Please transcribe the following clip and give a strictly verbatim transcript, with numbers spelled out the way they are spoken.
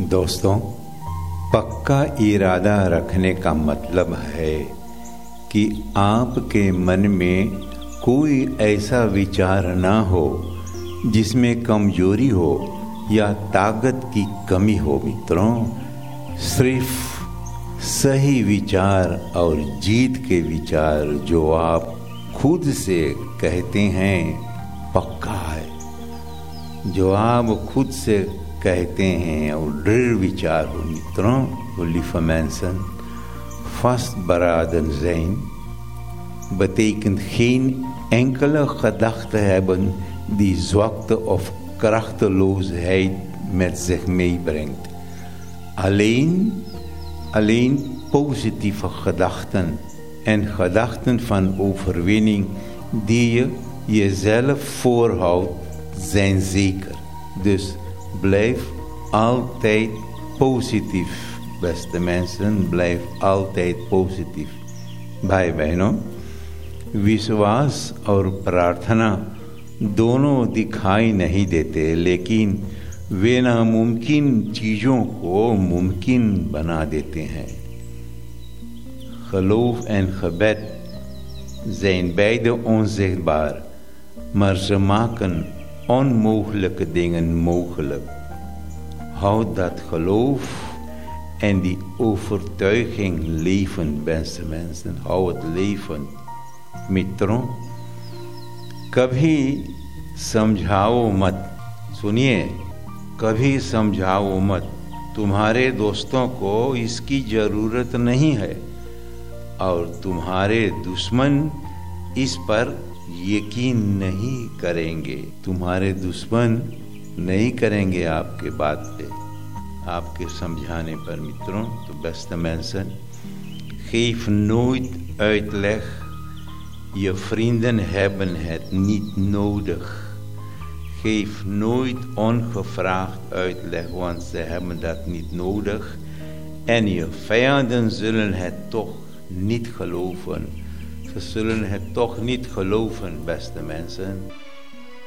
दोस्तों, पक्का इरादा रखने का मतलब है कि आपके मन में कोई ऐसा विचार ना हो जिसमें कमजोरी हो या ताकत की कमी हो। मित्रों, सिर्फ सही विचार और जीत के विचार जो आप खुद से कहते हैं पक्का है, जो आप खुद से कहते हैं और दृढ़ विचार हो। मित्रों, lieve mensen, vastberaden zijn betekent geen enkele gedachte hebben die zwakte of krachteloosheid met zich meebrengt. Alleen, alleen positieve gedachten en gedachten van overwinning die je jezelf voorhoudt, zijn zeker. Dus blijf altijd positief, beste mensen, blijf altijd positief. भाई बहनों, विश्वास और प्रार्थना दोनों दिखाई नहीं देते, लेकिन वे नामुमकिन चीज़ों को मुमकिन बना देते हैं. Geloof en gebed zijn beide onzichtbaar, maar ze maken onmogelijke dingen mogelijk. Houd dat geloof en die overtuiging levend, beste mensen. Hou het levend. मित्रों, कभी समझाओ मत, सुनिए, कभी समझाओ मत. तुम्हारे दोस्तों को इसकी ज़रूरत नहीं है और तुम्हारे दुश्मन इस पर यकीन नहीं करेंगे. तुम्हारे दुश्मन नहीं करेंगे आपके बात पे, आपके समझाने पर. मित्रों, तो beste mensen, geef nooit uitleg. Je vrienden hebben het niet nodig. Geef nooit ongevraagd uitleg, want ze hebben dat niet nodig. En je vijanden zullen het toch niet geloven. Ze zullen het toch niet geloven, beste mensen.